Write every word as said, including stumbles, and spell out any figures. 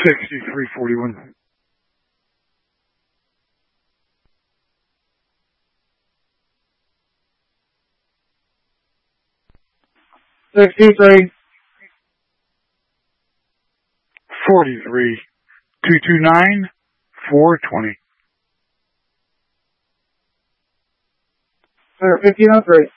Sixty-three forty-one. Sixty-three. Forty-three. Two two nine. Four twenty. Clear fifteen oh three.